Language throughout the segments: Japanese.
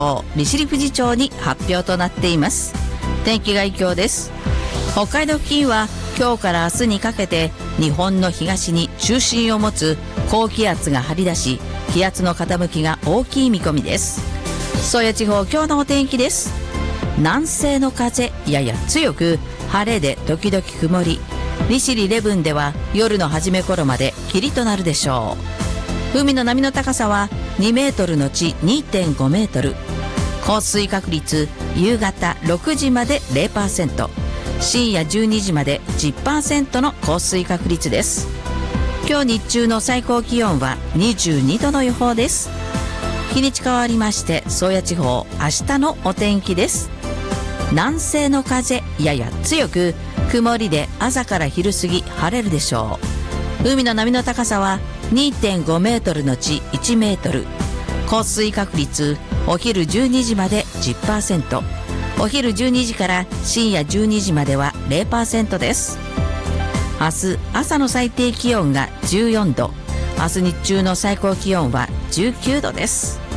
利尻富士町に発表となっています。天気概況です。北海道付近は今日から明日にかけて日本の東に中心を持つ高気圧が張り出し、気圧の傾きが大きい見込みです。宗谷地方、今日のお天気です。南西の風やや強く、晴れで時々曇り、利尻礼文では夜の初め頃まで霧となるでしょう。海の波の高さは2メートルのち 2.5 メートル。降水確率夕方6時まで 0%、 深夜12時まで 10% の降水確率です。今日日中の最高気温は22度の予報です。日にち変わりまして宗谷地方、明日のお天気です。南西の風やや強く、曇りで朝から昼過ぎ晴れるでしょう。海の波の高さは 2.5 メートルのち1メートル。降水確率お昼12時まで 10%、 お昼12時から深夜12時までは 0% です。明日朝の最低気温が14度、明日日中の最高気温は19度です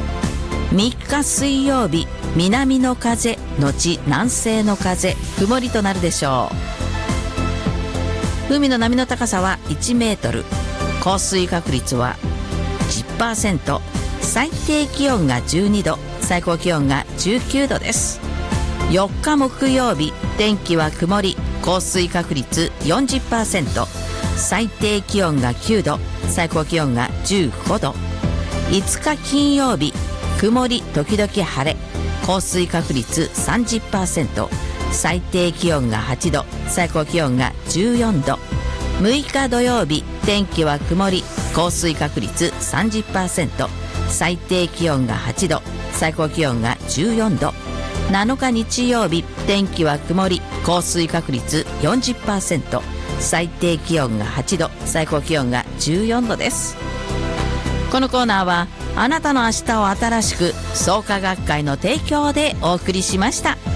。3日水曜日、南の風のち南西の風、曇りとなるでしょう。海の波の高さは1メートル、降水確率は 10%、最低気温が12度、最高気温が19度です。4日木曜日、天気は曇り、降水確率 40%、最低気温が9度、最高気温が15度。5日金曜日、曇り時々晴れ、降水確率 30%、最低気温が8度、最高気温が14度。6日土曜日、天気は曇り、降水確率 30%、最低気温が8度、最高気温が14度。7日日曜日、天気は曇り、降水確率 40%、最低気温が8度、最高気温が14度です。このコーナーはあなたの明日を新しく創価学会の提供でお送りしました。